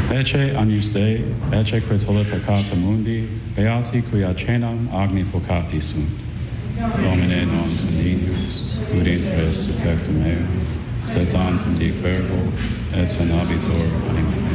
Ecce agnus Dei, ecce quid tollit peccata mundi, beati qui ad cenam agni vocati sunt. Domine non sanguinis, ut inter est tectum meum, sed tantum dic verbo, et senabitur anima.